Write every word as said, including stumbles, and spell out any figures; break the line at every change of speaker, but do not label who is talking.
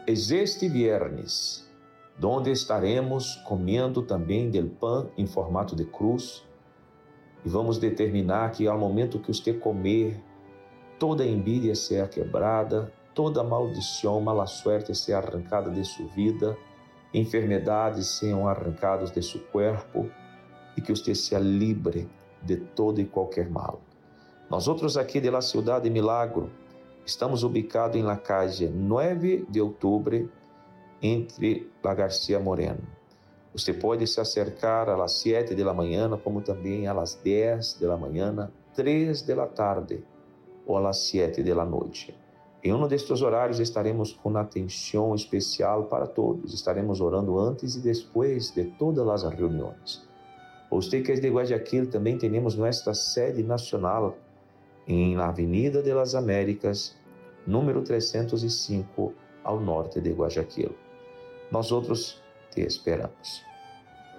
es este viernes, donde estaremos comendo também del pão em formato de cruz, e vamos determinar que ao momento que você comer, toda envidia seja quebrada, toda maldição, mala suerte seja arrancada de sua vida, enfermedades sejam arrancadas de seu corpo, e que você seja livre de todo e qualquer mal. Nós outros aqui de la Ciudad de Milagro, estamos ubicados em la calle nove de outubro, entre la Garcia Moreno. Você pode se acercar a las siete de la manhã, como também a las dez de la manhã, três de la tarde ou a las siete de la noite. Em um destes horários estaremos com atenção especial para todos. Estaremos orando antes e depois de todas as reuniões. Você que é de Guayaquil, também temos nossa sede nacional em la Avenida de las Américas, número trezentos e cinco, ao norte de Guayaquil. Nós outros te esperamos.